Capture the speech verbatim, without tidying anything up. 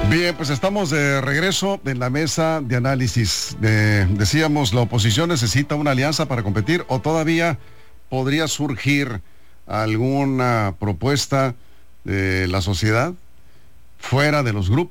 Bien, pues estamos de regreso en la mesa de análisis. De, decíamos, la oposición necesita una alianza para competir o todavía podría surgir alguna propuesta de la sociedad fuera de los grupos.